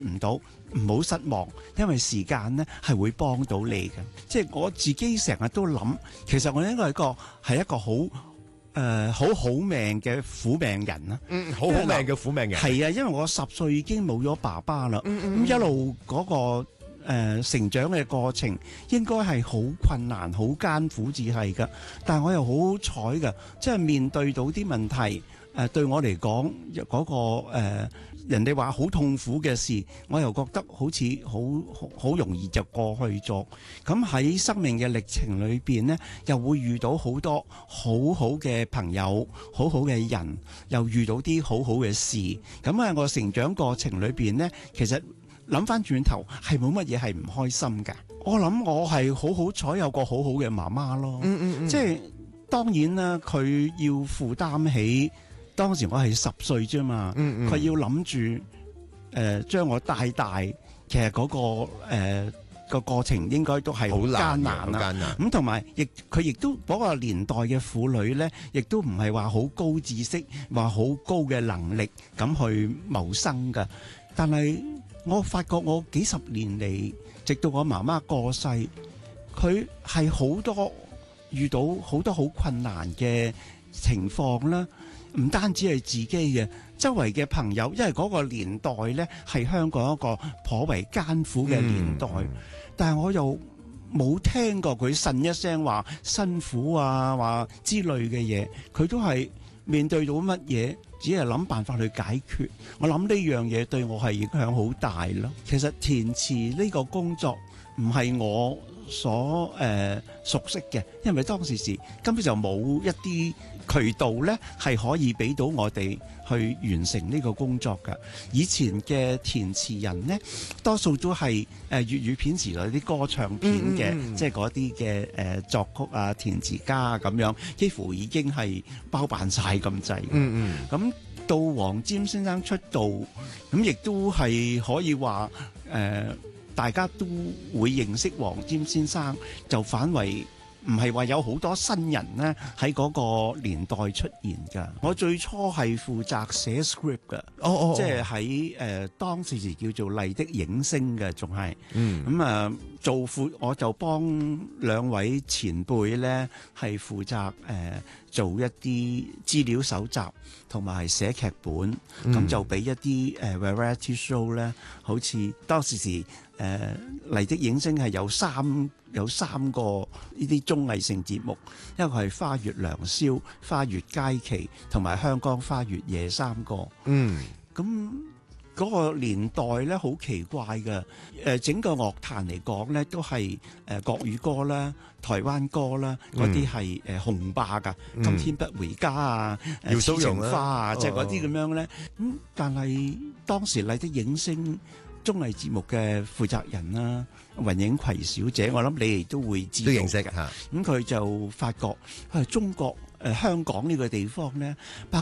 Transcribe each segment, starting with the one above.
唔到，唔好失望，因為時間咧係會幫到你嘅。即係我自己成日都諗，其實我應該係一個好命嘅苦命人啦。 好命嘅苦命人。 係啊，因為我10歲已經冇咗爸爸啦，咁一路嗰個成長嘅過程應該係好困難、好艱苦至係㗎。但係我又好彩㗎，即係面對到啲問題，對我嚟講嗰個人哋話好痛苦嘅事，我又覺得好似好容易就過去咗。咁喺生命嘅歷程裏邊呢，又會遇到好多好好嘅朋友、好好嘅人，又遇到啲好好嘅事。咁喺我成長過程裏邊呢，其實諗翻轉頭係冇乜嘢係唔開心㗎。我諗我係好彩有個好好嘅媽媽咯。即係當然啦，佢要負擔起。當時我係10歲啫嘛，佢要諗住將我帶大，其實嗰個過程應該都係好艱難啦。咁同埋佢亦都嗰個年代嘅婦女咧，亦都唔係話好高知識，話好高嘅能力咁去謀生㗎。但係我發覺我幾十年嚟，直到我媽媽過世，佢係遇到好多好困難嘅情況啦。唔單止係自己嘅，周圍嘅朋友，因為嗰個年代呢係香港一個頗為艱苦嘅年代，但係我又冇聽過佢呻一聲話辛苦啊，話之類嘅嘢，佢都係面對到乜嘢，只係諗辦法去解決。我諗呢樣嘢對我係影響好大咯。其實填詞呢個工作唔係我所熟悉嘅，因為當時根本就冇一啲渠道咧係可以俾到我哋去完成呢個工作㗎。以前嘅填詞人呢，多數都係粵語片時代啲歌唱片嘅，即係嗰啲嘅作曲啊、填詞家啊咁樣，幾乎已經係包辦晒咁滯。咁到黃霑先生出道，咁亦都係可以話大家都會認識黃霑先生，就反為唔係話有好多新人呢喺嗰個年代出現㗎。我最初係負責寫 script 㗎，即係喺當時叫做麗的映聲嘅，仲係我就幫2位前輩呢係負責做一啲資料搜集同埋寫劇本，咁就俾一啲variety show 呢，好似當時麗的映聲係有三個呢啲綜藝性節目，一個係花月良宵、花月佳期同埋香江花月夜3個。咁嗰個年代咧好奇怪嘅，整個樂壇嚟講咧都係國語歌啦、台灣歌啦，嗰啲係紅霸㗎，今天不回家啊、痴情花啊，即係嗰啲咁樣咧。但係當時麗的映聲綜藝節目嘅負責人啦，雲影葵小姐，我諗你哋都會知道，都認識嚇。咁佢就發覺中國香港呢個地方咧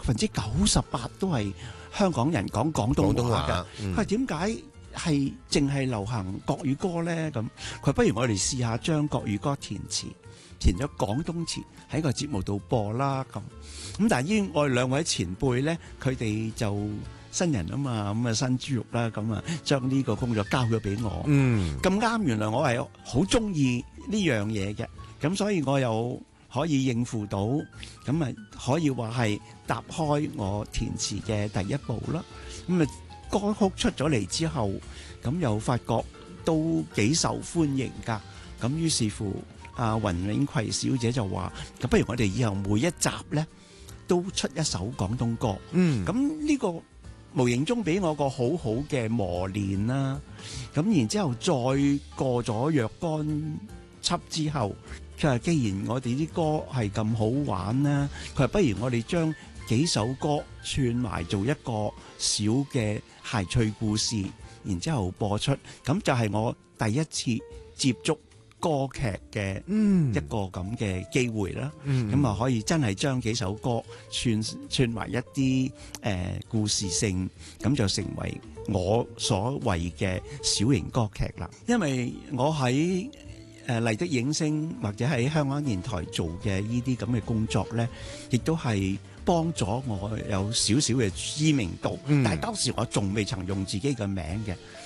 ，98%都係香港人講廣東話㗎。佢話點解係淨係流行國語歌咧？咁佢不如我哋試下將國語歌填詞，填咗廣東詞喺個節目度播啦。咁但係依我哋2位前輩咧，佢哋就新人啊嘛，咁新豬肉啦，咁將呢個工作交咗俾我。咁啱，原來我係好中意呢樣嘢嘅，咁所以我又可以應付到，咁可以話係踏開我填詞嘅第一步啦。咁歌曲出咗嚟之後，咁又發覺都幾受歡迎㗎。咁於是乎，雲影葵小姐就話：咁不如我哋以後每一集呢都出一首廣東歌。咁呢個無形中俾我個好好嘅磨練啦。咁然之後再過咗若干輯之後，佢話既然我哋啲歌係咁好玩啦，佢話不如我哋將幾首歌串埋做一個小嘅諧趣故事，然之後播出。咁就係我第一次接觸歌劇嘅一個咁嘅機會啦。咁可以真係將幾首歌串埋一啲故事性，咁就成為我所謂嘅小型歌劇啦。因為我喺麗的映聲或者喺香港電台做嘅呢啲咁嘅工作呢，亦都係幫咗我有少少嘅知名度。但係當時我仲未曾用自己嘅名嘅。